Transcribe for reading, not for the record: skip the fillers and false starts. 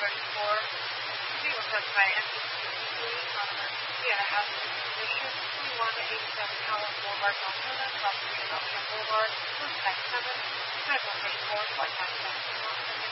34. To be requested by NBC on emergency at a hazardous condition, 2187 Howard Boulevard, Montana, crossing Ocean Boulevard, Route 97, Schedule 34, flight 97.